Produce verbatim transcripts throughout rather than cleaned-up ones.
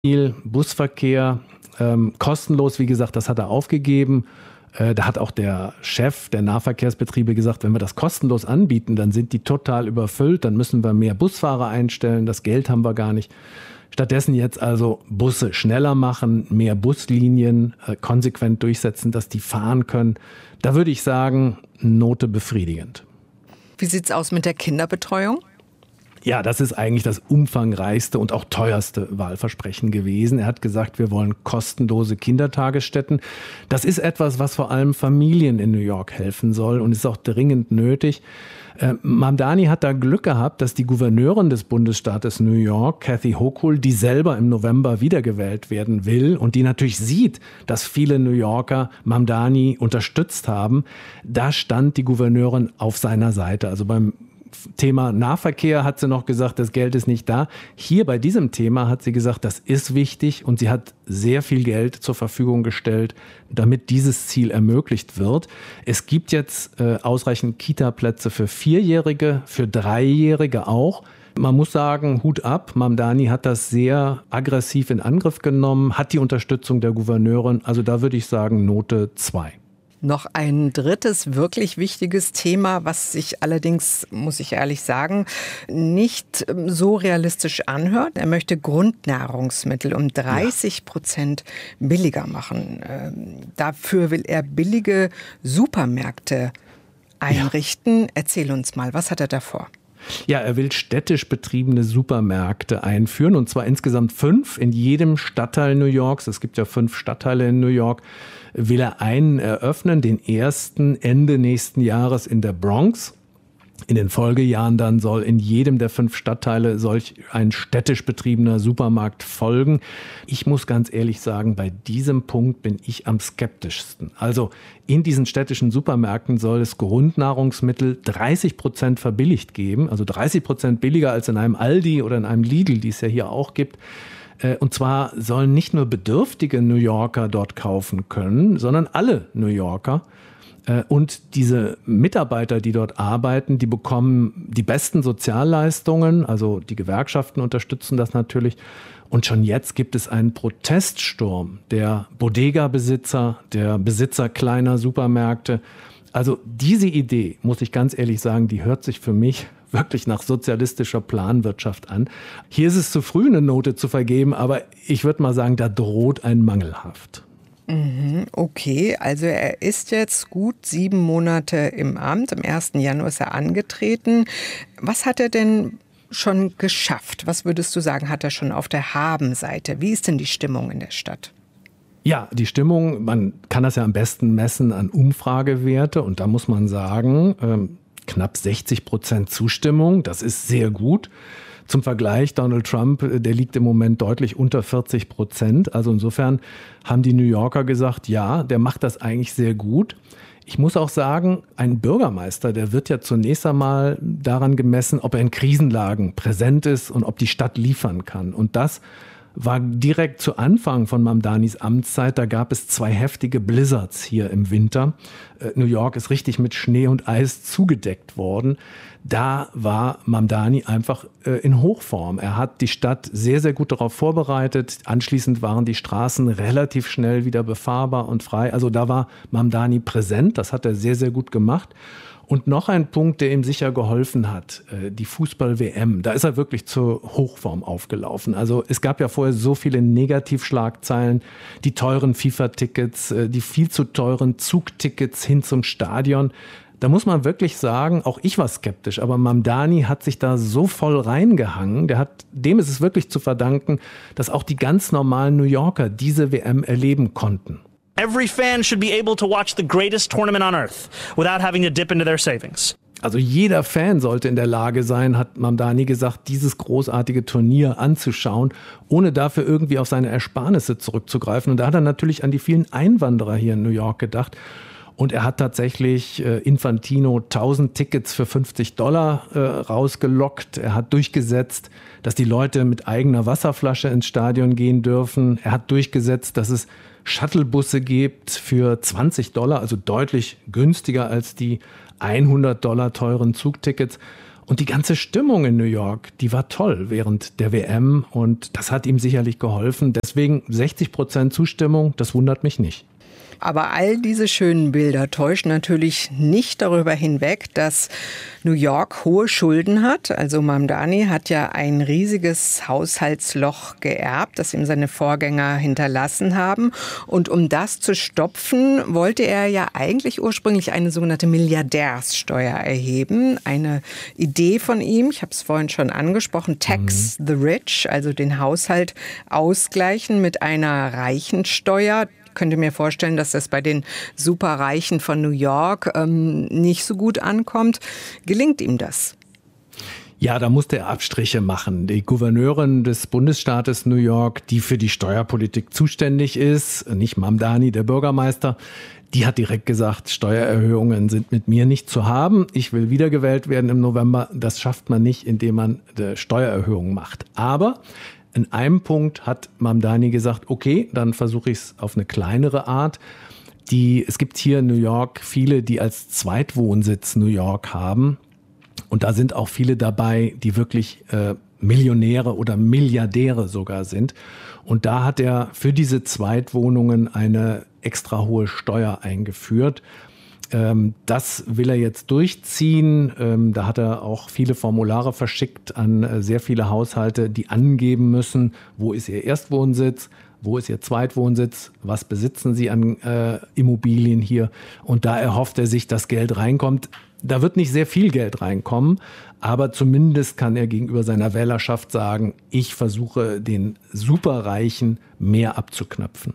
Busverkehr, ähm, kostenlos, wie gesagt, das hat er aufgegeben. Äh, da hat auch der Chef der Nahverkehrsbetriebe gesagt, wenn wir das kostenlos anbieten, dann sind die total überfüllt, dann müssen wir mehr Busfahrer einstellen, das Geld haben wir gar nicht. Stattdessen jetzt also Busse schneller machen, mehr Buslinien äh, konsequent durchsetzen, dass die fahren können. Da würde ich sagen, Note befriedigend. Wie sieht's aus mit der Kinderbetreuung? Ja, das ist eigentlich das umfangreichste und auch teuerste Wahlversprechen gewesen. Er hat gesagt, wir wollen kostenlose Kindertagesstätten. Das ist etwas, was vor allem Familien in New York helfen soll und ist auch dringend nötig. Äh, Mamdani hat da Glück gehabt, dass die Gouverneurin des Bundesstaates New York, Kathy Hochul, die selber im November wiedergewählt werden will und die natürlich sieht, dass viele New Yorker Mamdani unterstützt haben, da stand die Gouverneurin auf seiner Seite. Also beim Thema Nahverkehr hat sie noch gesagt, das Geld ist nicht da. Hier bei diesem Thema hat sie gesagt, das ist wichtig und sie hat sehr viel Geld zur Verfügung gestellt, damit dieses Ziel ermöglicht wird. Es gibt jetzt äh, ausreichend Kita-Plätze für Vierjährige, für Dreijährige auch. Man muss sagen, Hut ab, Mamdani hat das sehr aggressiv in Angriff genommen, hat die Unterstützung der Gouverneurin, also da würde ich sagen Note zwei. Noch ein drittes wirklich wichtiges Thema, was sich allerdings, muss ich ehrlich sagen, nicht so realistisch anhört. Er möchte Grundnahrungsmittel um dreißig Prozent billiger machen. Dafür will er billige Supermärkte einrichten. Ja. Erzähl uns mal, was hat er da vor? Ja, er will städtisch betriebene Supermärkte einführen, und zwar insgesamt fünf in jedem Stadtteil New Yorks. Es gibt ja fünf Stadtteile in New York. Will er einen eröffnen, den ersten Ende nächsten Jahres in der Bronx. In den Folgejahren dann soll in jedem der fünf Stadtteile solch ein städtisch betriebener Supermarkt folgen. Ich muss ganz ehrlich sagen, bei diesem Punkt bin ich am skeptischsten. Also in diesen städtischen Supermärkten soll es Grundnahrungsmittel dreißig Prozent verbilligt geben, also dreißig Prozent billiger als in einem Aldi oder in einem Lidl, die es ja hier auch gibt. Und zwar sollen nicht nur bedürftige New Yorker dort kaufen können, sondern alle New Yorker. Und diese Mitarbeiter, die dort arbeiten, die bekommen die besten Sozialleistungen, also die Gewerkschaften unterstützen das natürlich. Und schon jetzt gibt es einen Proteststurm der Bodega-Besitzer, der Besitzer kleiner Supermärkte. Also diese Idee, muss ich ganz ehrlich sagen, die hört sich für mich wirklich nach sozialistischer Planwirtschaft an. Hier ist es zu früh, eine Note zu vergeben, aber ich würde mal sagen, da droht ein Mangelhaft. Okay, also er ist jetzt gut sieben Monate im Amt. Am ersten Januar ist er angetreten. Was hat er denn schon geschafft? Was würdest du sagen, hat er schon auf der Habenseite? Wie ist denn die Stimmung in der Stadt? Ja, die Stimmung, man kann das ja am besten messen an Umfragewerte. Und da muss man sagen, ähm, knapp sechzig Prozent Zustimmung, das ist sehr gut. Zum Vergleich, Donald Trump, der liegt im Moment deutlich unter vierzig Prozent. Also insofern haben die New Yorker gesagt, ja, der macht das eigentlich sehr gut. Ich muss auch sagen, ein Bürgermeister, der wird ja zunächst einmal daran gemessen, ob er in Krisenlagen präsent ist und ob die Stadt liefern kann. Und das war direkt zu Anfang von Mamdanis Amtszeit. Da gab es zwei heftige Blizzards hier im Winter. Äh, New York ist richtig mit Schnee und Eis zugedeckt worden. Da war Mamdani einfach äh, in Hochform. Er hat die Stadt sehr, sehr gut darauf vorbereitet. Anschließend waren die Straßen relativ schnell wieder befahrbar und frei. Also da war Mamdani präsent. Das hat er sehr, sehr gut gemacht. Und noch ein Punkt, der ihm sicher geholfen hat, die Fußball-W M. Da ist er wirklich zur Hochform aufgelaufen. Also es gab ja vorher so viele Negativschlagzeilen, die teuren FIFA-Tickets, die viel zu teuren Zugtickets hin zum Stadion. Da muss man wirklich sagen, auch ich war skeptisch, aber Mamdani hat sich da so voll reingehangen. Der hat, dem ist es wirklich zu verdanken, dass auch die ganz normalen New Yorker diese W M erleben konnten. Every fan should be able to watch the greatest tournament on earth without having to dip into their savings. Also jeder Fan sollte in der Lage sein, hat Mamdani gesagt, dieses großartige Turnier anzuschauen, ohne dafür irgendwie auf seine Ersparnisse zurückzugreifen. Und da hat er natürlich an die vielen Einwanderer hier in New York gedacht. Und er hat tatsächlich äh, Infantino tausend Tickets für fünfzig Dollar äh, rausgelockt. Er hat durchgesetzt, dass die Leute mit eigener Wasserflasche ins Stadion gehen dürfen. Er hat durchgesetzt, dass es Shuttlebusse gibt für zwanzig Dollar, also deutlich günstiger als die hundert Dollar teuren Zugtickets. Und die ganze Stimmung in New York, die war toll während der W M und das hat ihm sicherlich geholfen. Deswegen sechzig Prozent Zustimmung, das wundert mich nicht. Aber all diese schönen Bilder täuschen natürlich nicht darüber hinweg, dass New York hohe Schulden hat. Also Mamdani hat ja ein riesiges Haushaltsloch geerbt, das ihm seine Vorgänger hinterlassen haben. Und um das zu stopfen, wollte er ja eigentlich ursprünglich eine sogenannte Milliardärssteuer erheben. Eine Idee von ihm, ich habe es vorhin schon angesprochen, Tax mhm. the Rich, also den Haushalt ausgleichen mit einer Reichensteuer. Ich könnte mir vorstellen, dass das bei den Superreichen von New York ähm, nicht so gut ankommt. Gelingt ihm das? Ja, da musste er Abstriche machen. Die Gouverneurin des Bundesstaates New York, die für die Steuerpolitik zuständig ist, nicht Mamdani, der Bürgermeister, die hat direkt gesagt, Steuererhöhungen sind mit mir nicht zu haben. Ich will wiedergewählt werden im November. Das schafft man nicht, indem man eine Steuererhöhung macht. Aber in einem Punkt hat Mamdani gesagt, okay, dann versuche ich es auf eine kleinere Art. Die, es gibt hier in New York viele, die als Zweitwohnsitz New York haben. Und da sind auch viele dabei, die wirklich äh, Millionäre oder Milliardäre sogar sind. Und da hat er für diese Zweitwohnungen eine extra hohe Steuer eingeführt. Das will er jetzt durchziehen. Da hat er auch viele Formulare verschickt an sehr viele Haushalte, die angeben müssen, wo ist ihr Erstwohnsitz, wo ist ihr Zweitwohnsitz, was besitzen sie an äh, Immobilien hier. Und da erhofft er sich, dass Geld reinkommt. Da wird nicht sehr viel Geld reinkommen, aber zumindest kann er gegenüber seiner Wählerschaft sagen, ich versuche den Superreichen mehr abzuknöpfen.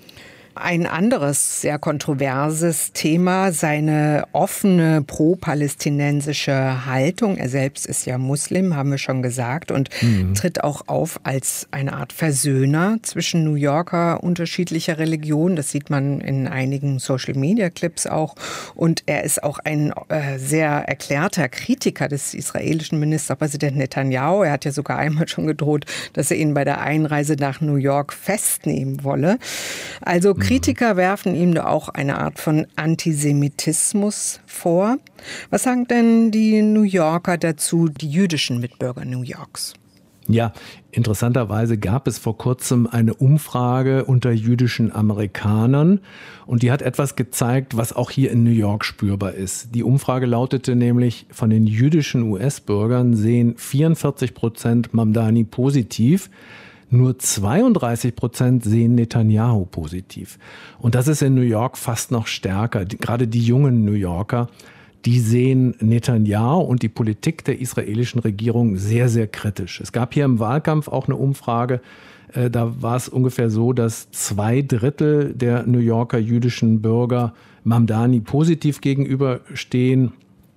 Ein anderes sehr kontroverses Thema, seine offene pro-palästinensische Haltung. Er selbst ist ja Muslim, haben wir schon gesagt, und mhm. tritt auch auf als eine Art Versöhner zwischen New Yorker unterschiedlicher Religionen. Das sieht man in einigen Social-Media-Clips auch. Und er ist auch ein äh, sehr erklärter Kritiker des israelischen Ministerpräsidenten Netanyahu. Er hat ja sogar einmal schon gedroht, dass er ihn bei der Einreise nach New York festnehmen wolle. Also Kritiker werfen ihm da auch eine Art von Antisemitismus vor. Was sagen denn die New Yorker dazu, die jüdischen Mitbürger New Yorks? Ja, interessanterweise gab es vor kurzem eine Umfrage unter jüdischen Amerikanern und die hat etwas gezeigt, was auch hier in New York spürbar ist. Die Umfrage lautete nämlich, von den jüdischen U S-Bürgern sehen vierundvierzig Prozent Mamdani positiv. Nur zweiunddreißig Prozent sehen Netanyahu positiv. Und das ist in New York fast noch stärker. Gerade die jungen New Yorker, die sehen Netanyahu und die Politik der israelischen Regierung sehr, sehr kritisch. Es gab hier im Wahlkampf auch eine Umfrage, äh, da war es ungefähr so, dass zwei Drittel der New Yorker jüdischen Bürger Mamdani positiv gegenüberstehen.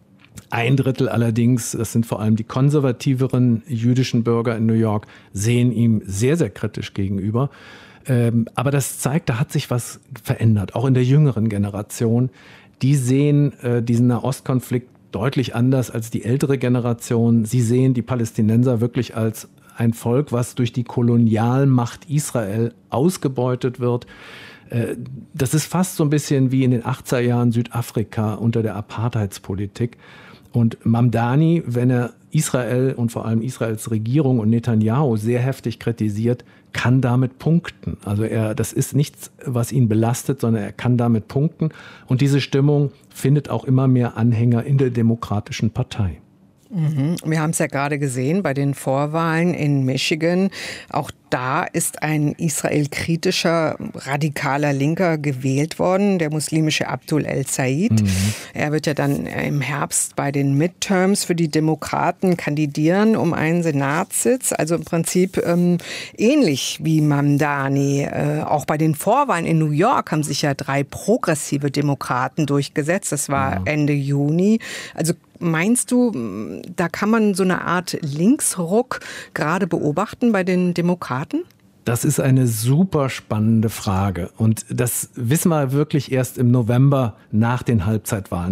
Ein Drittel allerdings, das sind vor allem die konservativeren jüdischen Bürger in New York, sehen ihm sehr, sehr kritisch gegenüber. Ähm, aber das zeigt, da hat sich was verändert, auch in der jüngeren Generation. Die sehen äh, diesen Nahostkonflikt deutlich anders als die ältere Generation. Sie sehen die Palästinenser wirklich als ein Volk, was durch die Kolonialmacht Israel ausgebeutet wird. Äh, das ist fast so ein bisschen wie in den achtziger Jahren Südafrika unter der Apartheidspolitik. Und Mamdani, wenn er Israel und vor allem Israels Regierung und Netanyahu sehr heftig kritisiert, kann damit punkten. Also er, das ist nichts, was ihn belastet, sondern er kann damit punkten. Und diese Stimmung findet auch immer mehr Anhänger in der Demokratischen Partei. Mhm. Wir haben es ja gerade gesehen bei den Vorwahlen in Michigan. Auch da ist ein israelkritischer, radikaler Linker gewählt worden, der muslimische Abdul El-Said. Mhm. Er wird ja dann im Herbst bei den Midterms für die Demokraten kandidieren um einen Senatssitz. Also im Prinzip ähm, ähnlich wie Mamdani. Äh, auch bei den Vorwahlen in New York haben sich ja drei progressive Demokraten durchgesetzt. Das war ja Ende Juni. Also meinst du, da kann man so eine Art Linksruck gerade beobachten bei den Demokraten? Das ist eine super spannende Frage und das wissen wir wirklich erst im November nach den Halbzeitwahlen.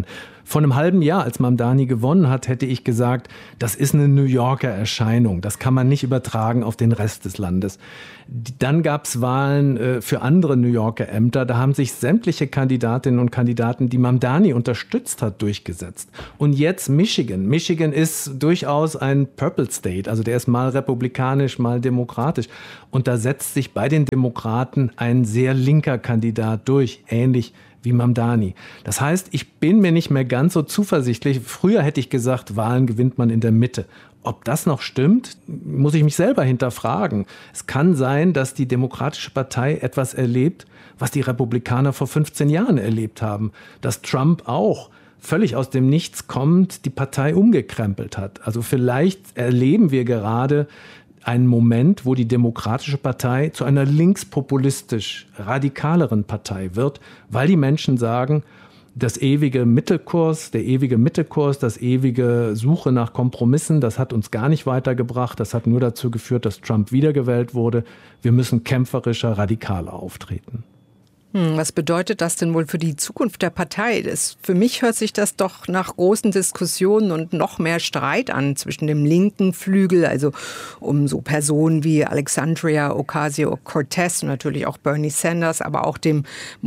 Vor einem halben Jahr, als Mamdani gewonnen hat, hätte ich gesagt, das ist eine New Yorker Erscheinung. Das kann man nicht übertragen auf den Rest des Landes. Dann gab es Wahlen äh, für andere New Yorker Ämter. Da haben sich sämtliche Kandidatinnen und Kandidaten, die Mamdani unterstützt hat, durchgesetzt. Und jetzt Michigan. Michigan ist durchaus ein Purple State. Also der ist mal republikanisch, mal demokratisch. Und da setzt sich bei den Demokraten ein sehr linker Kandidat durch, ähnlich wie Mamdani. Das heißt, ich bin mir nicht mehr ganz so zuversichtlich. Früher hätte ich gesagt, Wahlen gewinnt man in der Mitte. Ob das noch stimmt, muss ich mich selber hinterfragen. Es kann sein, dass die Demokratische Partei etwas erlebt, was die Republikaner vor fünfzehn Jahren erlebt haben. Dass Trump auch völlig aus dem Nichts kommend die Partei umgekrempelt hat. Also vielleicht erleben wir gerade einen Moment, wo die Demokratische Partei zu einer linkspopulistisch radikaleren Partei wird, weil die Menschen sagen, das ewige Mittelkurs, der ewige Mittelkurs, das ewige Suche nach Kompromissen, das hat uns gar nicht weitergebracht. Das hat nur dazu geführt, dass Trump wiedergewählt wurde. Wir müssen kämpferischer, radikaler auftreten. Hm, was bedeutet das denn wohl für die Zukunft der Partei? Das, für mich hört sich das doch nach großen Diskussionen und noch mehr Streit an zwischen dem linken Flügel, also um so Personen wie Alexandria Ocasio-Cortez und natürlich auch Bernie Sanders, aber auch dem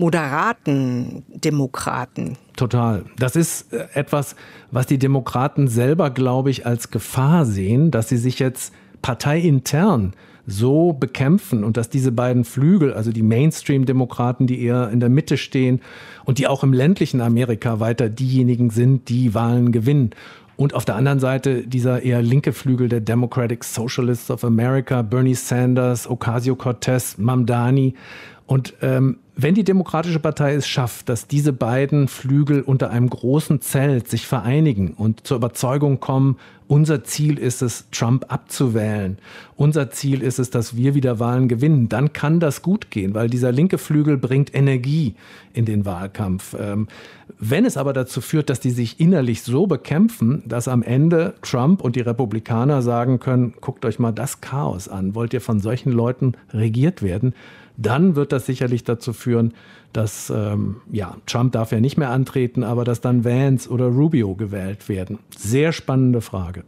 moderaten Demokraten. Total. Das ist etwas, was die Demokraten selber, glaube ich, als Gefahr sehen, dass sie sich jetzt parteiintern so bekämpfen und dass diese beiden Flügel, also die Mainstream-Demokraten, die eher in der Mitte stehen und die auch im ländlichen Amerika weiter diejenigen sind, die Wahlen gewinnen. Und auf der anderen Seite dieser eher linke Flügel der Democratic Socialists of America, Bernie Sanders, Ocasio-Cortez, Mamdani. Und ähm, wenn die Demokratische Partei es schafft, dass diese beiden Flügel unter einem großen Zelt sich vereinigen und zur Überzeugung kommen, unser Ziel ist es, Trump abzuwählen, unser Ziel ist es, dass wir wieder Wahlen gewinnen, dann kann das gut gehen, weil dieser linke Flügel bringt Energie in den Wahlkampf. Ähm, wenn es aber dazu führt, dass die sich innerlich so bekämpfen, dass am Ende Trump und die Republikaner sagen können, guckt euch mal das Chaos an, wollt ihr von solchen Leuten regiert werden, dann wird das sicherlich dazu führen, dass, ähm, ja, Trump darf ja nicht mehr antreten, aber dass dann Vance oder Rubio gewählt werden. Sehr spannende Frage.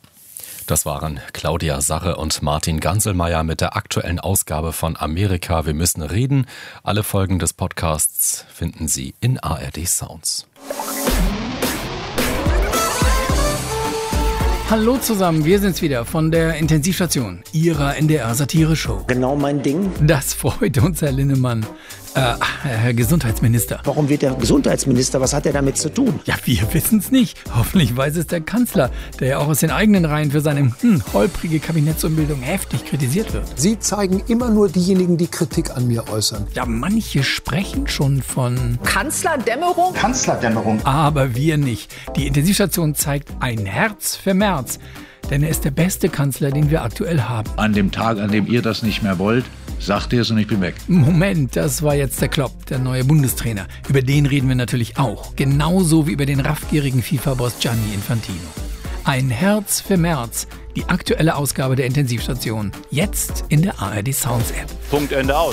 Das waren Claudia Sarre und Martin Ganselmeier mit der aktuellen Ausgabe von Amerika. Wir müssen reden. Alle Folgen des Podcasts finden Sie in A R D Sounds. Hallo zusammen, wir sind's wieder von der Intensivstation, Ihrer N D R-Satire-Show. Genau mein Ding. Das freut uns, Herr Linnemann. Äh, Herr Gesundheitsminister. Warum wird der Gesundheitsminister? Was hat er damit zu tun? Ja, wir wissen's nicht. Hoffentlich weiß es der Kanzler, der ja auch aus den eigenen Reihen für seine hm, holprige Kabinettsumbildung heftig kritisiert wird. Sie zeigen immer nur diejenigen, die Kritik an mir äußern. Ja, manche sprechen schon von Kanzlerdämmerung? Kanzlerdämmerung. Aber wir nicht. Die Intensivstation zeigt ein Herz für Merz. Denn er ist der beste Kanzler, den wir aktuell haben. An dem Tag, an dem ihr das nicht mehr wollt, sagt ihr es und ich bin weg. Moment, das war jetzt der Klopp, der neue Bundestrainer. Über den reden wir natürlich auch. Genauso wie über den raffgierigen FIFA-Boss Gianni Infantino. Ein Herz für Merz. Die aktuelle Ausgabe der Intensivstation. Jetzt in der A R D Sounds App. Punkt, Ende, aus.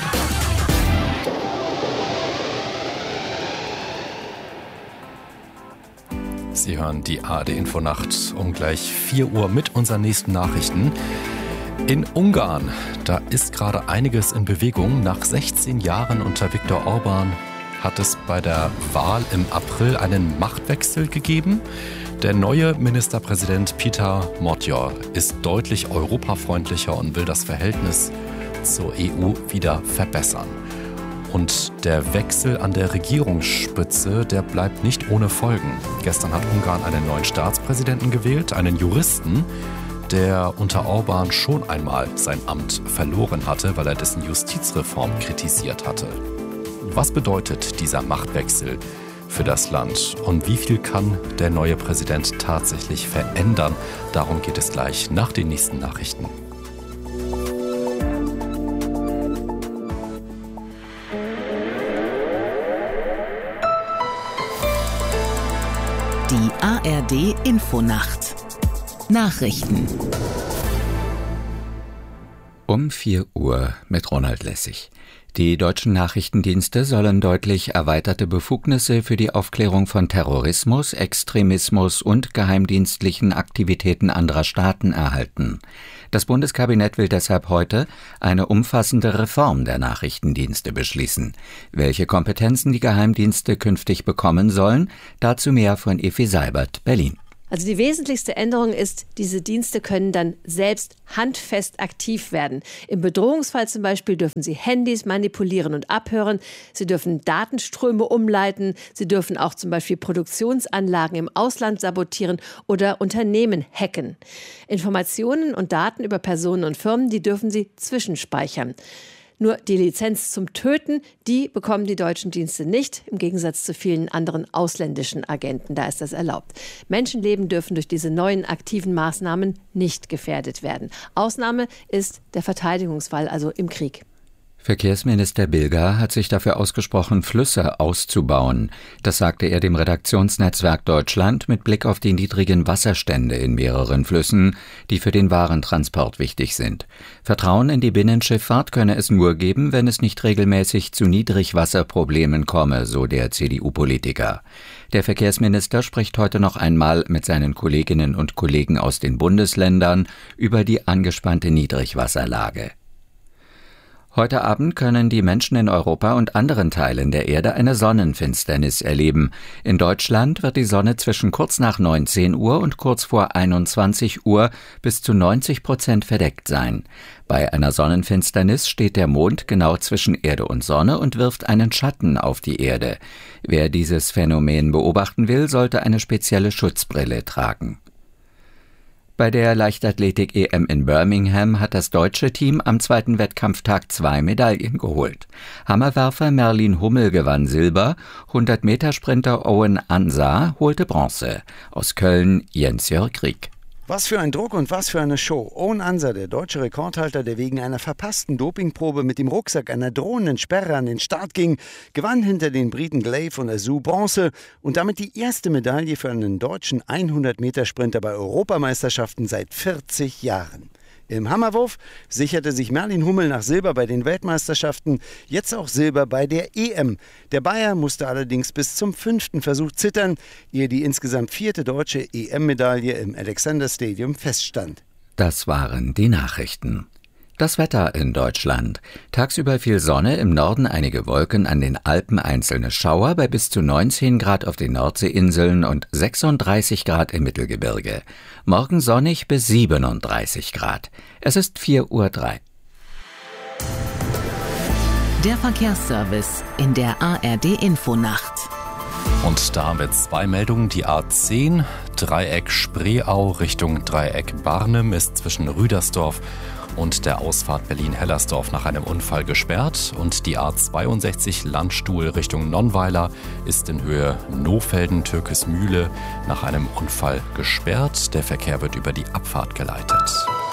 Sie hören die A R D Infonacht um gleich vier Uhr mit unseren nächsten Nachrichten. In Ungarn, da ist gerade einiges in Bewegung. Nach sechzehn Jahren unter Viktor Orban hat es bei der Wahl im April einen Machtwechsel gegeben. Der neue Ministerpräsident Peter Magyar ist deutlich europafreundlicher und will das Verhältnis zur E U wieder verbessern. Und der Wechsel an der Regierungsspitze, der bleibt nicht ohne Folgen. Gestern hat Ungarn einen neuen Staatspräsidenten gewählt, einen Juristen, der unter Orban schon einmal sein Amt verloren hatte, weil er dessen Justizreform kritisiert hatte. Was bedeutet dieser Machtwechsel für das Land und wie viel kann der neue Präsident tatsächlich verändern? Darum geht es gleich nach den nächsten Nachrichten. Die A R D Infonacht. Nachrichten. Um vier Uhr mit Ronald Lessig. Die deutschen Nachrichtendienste sollen deutlich erweiterte Befugnisse für die Aufklärung von Terrorismus, Extremismus und geheimdienstlichen Aktivitäten anderer Staaten erhalten. Das Bundeskabinett will deshalb heute eine umfassende Reform der Nachrichtendienste beschließen. Welche Kompetenzen die Geheimdienste künftig bekommen sollen, dazu mehr von Effi Seibert, Berlin. Also die wesentlichste Änderung ist, diese Dienste können dann selbst handfest aktiv werden. Im Bedrohungsfall zum Beispiel dürfen sie Handys manipulieren und abhören. Sie dürfen Datenströme umleiten. Sie dürfen auch zum Beispiel Produktionsanlagen im Ausland sabotieren oder Unternehmen hacken. Informationen und Daten über Personen und Firmen, die dürfen sie zwischenspeichern. Nur die Lizenz zum Töten, die bekommen die deutschen Dienste nicht, im Gegensatz zu vielen anderen ausländischen Agenten. Da ist das erlaubt. Menschenleben dürfen durch diese neuen aktiven Maßnahmen nicht gefährdet werden. Ausnahme ist der Verteidigungsfall, also im Krieg. Verkehrsminister Bilger hat sich dafür ausgesprochen, Flüsse auszubauen. Das sagte er dem Redaktionsnetzwerk Deutschland mit Blick auf die niedrigen Wasserstände in mehreren Flüssen, die für den Warentransport wichtig sind. Vertrauen in die Binnenschifffahrt könne es nur geben, wenn es nicht regelmäßig zu Niedrigwasserproblemen komme, so der C D U-Politiker. Der Verkehrsminister spricht heute noch einmal mit seinen Kolleginnen und Kollegen aus den Bundesländern über die angespannte Niedrigwasserlage. Heute Abend können die Menschen in Europa und anderen Teilen der Erde eine Sonnenfinsternis erleben. In Deutschland wird die Sonne zwischen kurz nach neunzehn Uhr und kurz vor einundzwanzig Uhr bis zu neunzig Prozent verdeckt sein. Bei einer Sonnenfinsternis steht der Mond genau zwischen Erde und Sonne und wirft einen Schatten auf die Erde. Wer dieses Phänomen beobachten will, sollte eine spezielle Schutzbrille tragen. Bei der Leichtathletik-E M in Birmingham hat das deutsche Team am zweiten Wettkampftag zwei Medaillen geholt. Hammerwerfer Merlin Hummel gewann Silber, hundert-Meter-Sprinter Owen Ansa holte Bronze. Aus Köln Jens-Jörg Krieg. Was für ein Druck und was für eine Show. Owen Ansa, der deutsche Rekordhalter, der wegen einer verpassten Dopingprobe mit dem Rucksack einer drohenden Sperre an den Start ging, gewann hinter den Briten Glaive und Azu Bronze und damit die erste Medaille für einen deutschen hundert-Meter-Sprinter bei Europameisterschaften seit vierzig Jahren. Im Hammerwurf sicherte sich Merlin Hummel nach Silber bei den Weltmeisterschaften, jetzt auch Silber bei der E M. Der Bayer musste allerdings bis zum fünften Versuch zittern, ehe die insgesamt vierte deutsche E M-Medaille im Alexander Stadium feststand. Das waren die Nachrichten. Das Wetter in Deutschland. Tagsüber viel Sonne, im Norden einige Wolken, an den Alpen einzelne Schauer, bei bis zu neunzehn Grad auf den Nordseeinseln und sechsunddreißig Grad im Mittelgebirge. Morgen sonnig bis siebenunddreißig Grad. Es ist vier Uhr drei. Der Verkehrsservice in der A R D-Infonacht. Und da haben wir zwei Meldungen. Die A zehn, Dreieck Spreeau Richtung Dreieck Barnim ist zwischen Rüdersdorf und der Ausfahrt Berlin-Hellersdorf nach einem Unfall gesperrt. Und die A zweiundsechzig Landstuhl Richtung Nonnweiler ist in Höhe Nohfelden-Türkesmühle nach einem Unfall gesperrt. Der Verkehr wird über die Abfahrt geleitet.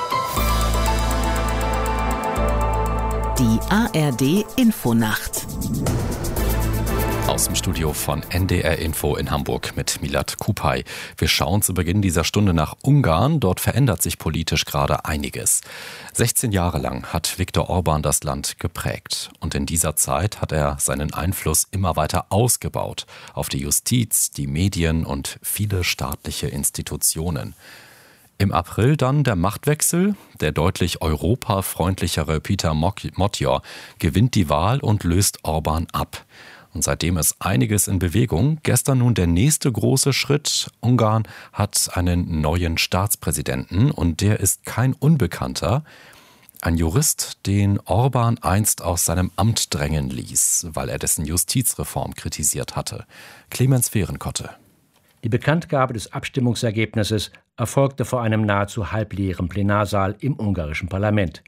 Die A R D-Infonacht. Aus dem Studio von N D R Info in Hamburg mit Milad Kupay. Wir schauen zu Beginn dieser Stunde nach Ungarn. Dort verändert sich politisch gerade einiges. sechzehn Jahre lang hat Viktor Orbán das Land geprägt. Und in dieser Zeit hat er seinen Einfluss immer weiter ausgebaut auf die Justiz, die Medien und viele staatliche Institutionen. Im April dann der Machtwechsel. Der deutlich europafreundlichere Peter Motyor gewinnt die Wahl und löst Orbán ab. Und seitdem ist einiges in Bewegung. Gestern nun der nächste große Schritt. Ungarn hat einen neuen Staatspräsidenten und der ist kein Unbekannter. Ein Jurist, den Orbán einst aus seinem Amt drängen ließ, weil er dessen Justizreform kritisiert hatte. Clemens Fehrenkotte. Die Bekanntgabe des Abstimmungsergebnisses erfolgte vor einem nahezu halbleeren Plenarsaal im ungarischen Parlament.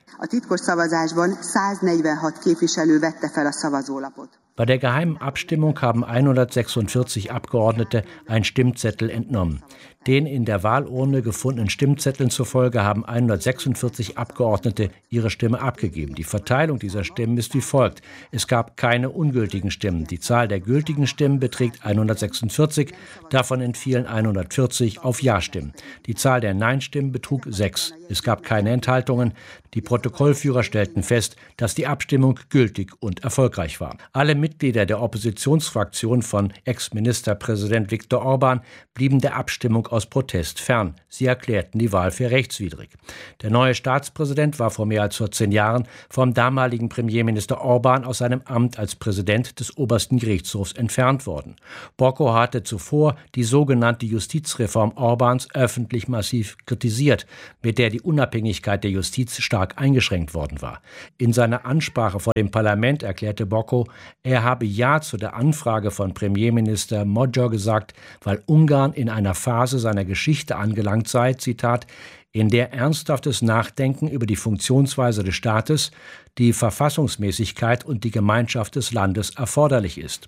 Bei der geheimen Abstimmung haben hundertsechsundvierzig Abgeordnete einen Stimmzettel entnommen. Den in der Wahlurne gefundenen Stimmzetteln zufolge haben hundertsechsundvierzig Abgeordnete ihre Stimme abgegeben. Die Verteilung dieser Stimmen ist wie folgt. Es gab keine ungültigen Stimmen. Die Zahl der gültigen Stimmen beträgt hundertsechsundvierzig, davon entfielen hundertvierzig auf Ja-Stimmen. Die Zahl der Nein-Stimmen betrug sechs. Es gab keine Enthaltungen. Die Protokollführer stellten fest, dass die Abstimmung gültig und erfolgreich war. Alle Mitglieder der Oppositionsfraktion von Ex-Ministerpräsident Viktor Orban blieben der Abstimmung aus Protest fern. Sie erklärten die Wahl für rechtswidrig. Der neue Staatspräsident war vor mehr als vierzehn Jahren vom damaligen Premierminister Orban aus seinem Amt als Präsident des obersten Gerichtshofs entfernt worden. Boko hatte zuvor die sogenannte Justizreform Orbans öffentlich massiv kritisiert, mit der die Unabhängigkeit der Justiz stark eingeschränkt worden war. In seiner Ansprache vor dem Parlament erklärte Boko, er habe Ja zu der Anfrage von Premierminister Magyar gesagt, weil Ungarn in einer Phase seiner Geschichte angelangt sei, Zitat, in der ernsthaftes Nachdenken über die Funktionsweise des Staates, die Verfassungsmäßigkeit und die Gemeinschaft des Landes erforderlich ist.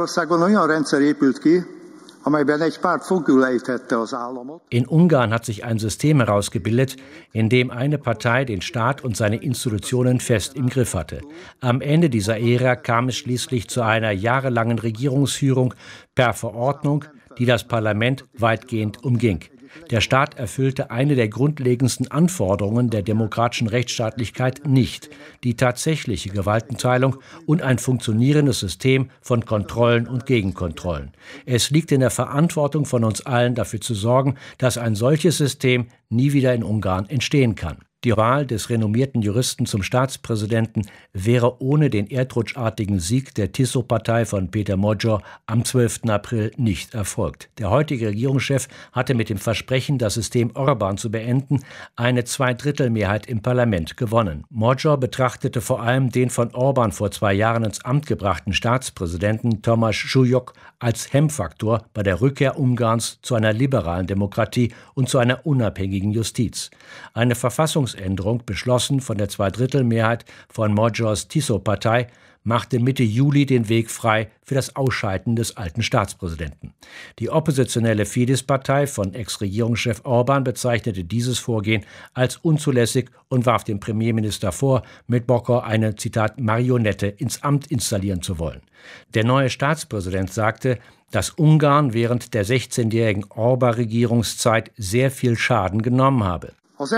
In Ungarn hat sich ein System herausgebildet, in dem eine Partei den Staat und seine Institutionen fest im Griff hatte. Am Ende dieser Ära kam es schließlich zu einer jahrelangen Regierungsführung per Verordnung, die das Parlament weitgehend umging. Der Staat erfüllte eine der grundlegendsten Anforderungen der demokratischen Rechtsstaatlichkeit nicht, die tatsächliche Gewaltenteilung und ein funktionierendes System von Kontrollen und Gegenkontrollen. Es liegt in der Verantwortung von uns allen, dafür zu sorgen, dass ein solches System nie wieder in Ungarn entstehen kann. Die Wahl des renommierten Juristen zum Staatspräsidenten wäre ohne den erdrutschartigen Sieg der Tiso-Partei von Peter Magyar am zwölften April nicht erfolgt. Der heutige Regierungschef hatte mit dem Versprechen, das System Orban zu beenden, eine Zweidrittelmehrheit im Parlament gewonnen. Magyar betrachtete vor allem den von Orban vor zwei Jahren ins Amt gebrachten Staatspräsidenten Thomas Sujok als Hemmfaktor bei der Rückkehr Ungarns zu einer liberalen Demokratie und zu einer unabhängigen Justiz. Eine Verfassungsänderung, beschlossen von der Zweidrittelmehrheit von Magyars Tiso-Partei, machte Mitte Juli den Weg frei für das Ausscheiden des alten Staatspräsidenten. Die oppositionelle Fidesz-Partei von Ex-Regierungschef Orban bezeichnete dieses Vorgehen als unzulässig und warf dem Premierminister vor, mit Boko eine, Zitat, Marionette ins Amt installieren zu wollen. Der neue Staatspräsident sagte, dass Ungarn während der sechzehnjährigen Orban-Regierungszeit sehr viel Schaden genommen habe.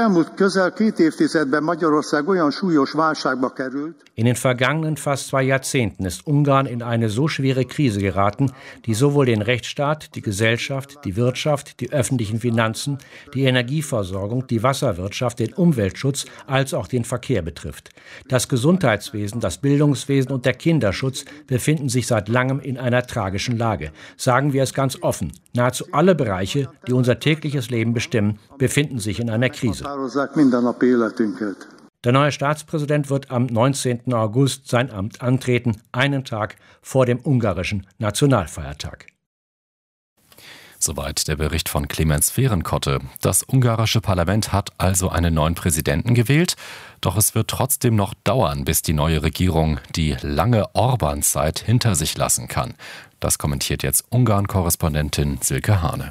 In den vergangenen fast zwei Jahrzehnten ist Ungarn in eine so schwere Krise geraten, die sowohl den Rechtsstaat, die Gesellschaft, die Wirtschaft, die öffentlichen Finanzen, die Energieversorgung, die Wasserwirtschaft, den Umweltschutz als auch den Verkehr betrifft. Das Gesundheitswesen, das Bildungswesen und der Kinderschutz befinden sich seit langem in einer tragischen Lage. Sagen wir es ganz offen, nahezu alle Bereiche, die unser tägliches Leben bestimmen, befinden sich in einer Krise. Der neue Staatspräsident wird am neunzehnten August sein Amt antreten, einen Tag vor dem ungarischen Nationalfeiertag. Soweit der Bericht von Clemens Fehrenkotte. Das ungarische Parlament hat also einen neuen Präsidenten gewählt. Doch es wird trotzdem noch dauern, bis die neue Regierung die lange Orban-Zeit hinter sich lassen kann. Das kommentiert jetzt Ungarn-Korrespondentin Silke Hane.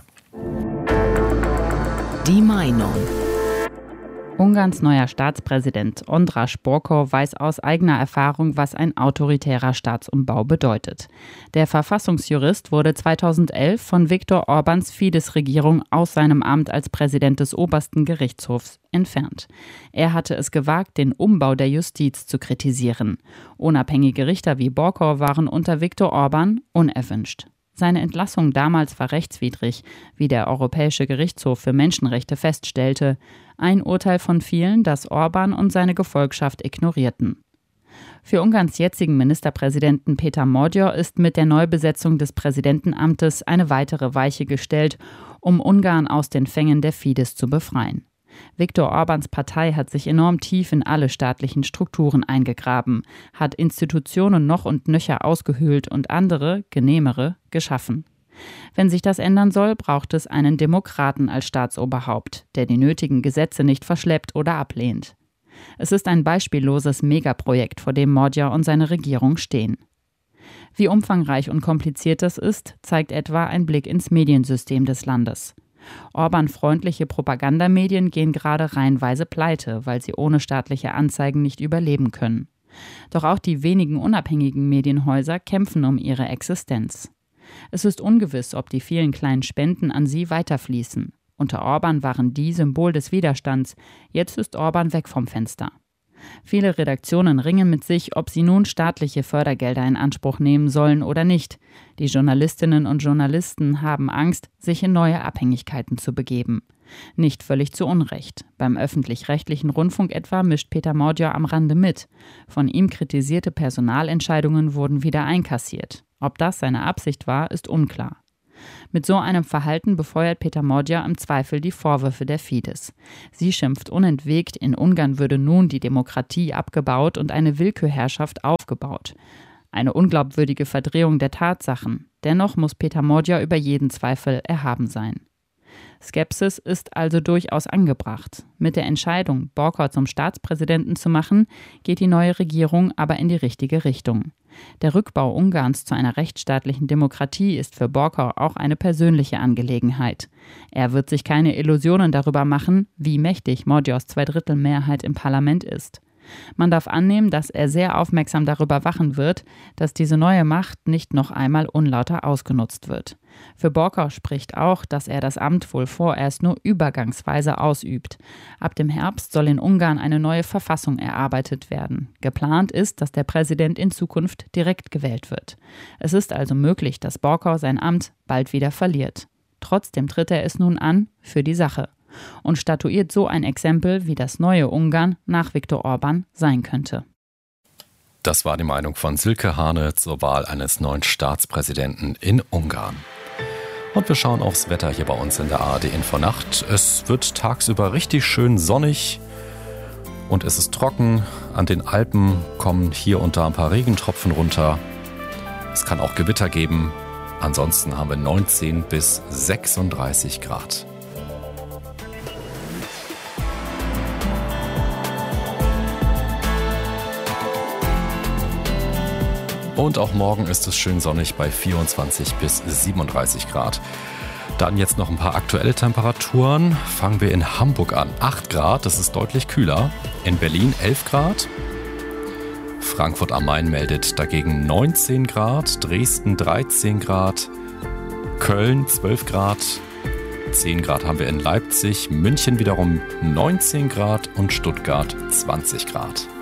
Die Meinung. Ungarns neuer Staatspräsident András Boko weiß aus eigener Erfahrung, was ein autoritärer Staatsumbau bedeutet. Der Verfassungsjurist wurde zweitausendelf von Viktor Orbans Fidesz-Regierung aus seinem Amt als Präsident des obersten Gerichtshofs entfernt. Er hatte es gewagt, den Umbau der Justiz zu kritisieren. Unabhängige Richter wie Boko waren unter Viktor Orban unerwünscht. Seine Entlassung damals war rechtswidrig, wie der Europäische Gerichtshof für Menschenrechte feststellte. Ein Urteil von vielen, das Orban und seine Gefolgschaft ignorierten. Für Ungarns jetzigen Ministerpräsidenten Peter Magyar ist mit der Neubesetzung des Präsidentenamtes eine weitere Weiche gestellt, um Ungarn aus den Fängen der Fidesz zu befreien. Viktor Orbans Partei hat sich enorm tief in alle staatlichen Strukturen eingegraben, hat Institutionen noch und nöcher ausgehöhlt und andere, genehmere, geschaffen. Wenn sich das ändern soll, braucht es einen Demokraten als Staatsoberhaupt, der die nötigen Gesetze nicht verschleppt oder ablehnt. Es ist ein beispielloses Megaprojekt, vor dem Magyar und seine Regierung stehen. Wie umfangreich und kompliziert das ist, zeigt etwa ein Blick ins Mediensystem des Landes. Orban-freundliche Propagandamedien gehen gerade reihenweise pleite, weil sie ohne staatliche Anzeigen nicht überleben können. Doch auch die wenigen unabhängigen Medienhäuser kämpfen um ihre Existenz. Es ist ungewiss, ob die vielen kleinen Spenden an sie weiterfließen. Unter Orban waren die Symbol des Widerstands. Jetzt ist Orban weg vom Fenster. Viele Redaktionen ringen mit sich, ob sie nun staatliche Fördergelder in Anspruch nehmen sollen oder nicht. Die Journalistinnen und Journalisten haben Angst, sich in neue Abhängigkeiten zu begeben. Nicht völlig zu Unrecht. Beim öffentlich-rechtlichen Rundfunk etwa mischt Peter Maurer am Rande mit. Von ihm kritisierte Personalentscheidungen wurden wieder einkassiert. Ob das seine Absicht war, ist unklar. Mit so einem Verhalten befeuert Peter Maurer im Zweifel die Vorwürfe der Fidesz. Sie schimpft unentwegt, in Ungarn würde nun die Demokratie abgebaut und eine Willkürherrschaft aufgebaut. Eine unglaubwürdige Verdrehung der Tatsachen. Dennoch muss Peter Maurer über jeden Zweifel erhaben sein. Skepsis ist also durchaus angebracht. Mit der Entscheidung, Borkor zum Staatspräsidenten zu machen, geht die neue Regierung aber in die richtige Richtung. Der Rückbau Ungarns zu einer rechtsstaatlichen Demokratie ist für Borkor auch eine persönliche Angelegenheit. Er wird sich keine Illusionen darüber machen, wie mächtig Magyars Zweidrittelmehrheit im Parlament ist. Man darf annehmen, dass er sehr aufmerksam darüber wachen wird, dass diese neue Macht nicht noch einmal unlauter ausgenutzt wird. Für Borkor spricht auch, dass er das Amt wohl vorerst nur übergangsweise ausübt. Ab dem Herbst soll in Ungarn eine neue Verfassung erarbeitet werden. Geplant ist, dass der Präsident in Zukunft direkt gewählt wird. Es ist also möglich, dass Borkor sein Amt bald wieder verliert. Trotzdem tritt er es nun an für die Sache und statuiert so ein Exempel, wie das neue Ungarn nach Viktor Orbán sein könnte. Das war die Meinung von Silke Hane zur Wahl eines neuen Staatspräsidenten in Ungarn. Und wir schauen aufs Wetter hier bei uns in der A R D-Infonacht. Es wird tagsüber richtig schön sonnig und es ist trocken. An den Alpen kommen hier und da ein paar Regentropfen runter. Es kann auch Gewitter geben. Ansonsten haben wir neunzehn bis sechsunddreißig Grad. Und auch morgen ist es schön sonnig bei vierundzwanzig bis siebenunddreißig Grad. Dann jetzt noch ein paar aktuelle Temperaturen. Fangen wir in Hamburg an. acht Grad, das ist deutlich kühler. In Berlin elf Grad. Frankfurt am Main meldet dagegen neunzehn Grad. Dresden dreizehn Grad. Köln zwölf Grad. zehn Grad haben wir in Leipzig. München wiederum neunzehn Grad und Stuttgart zwanzig Grad.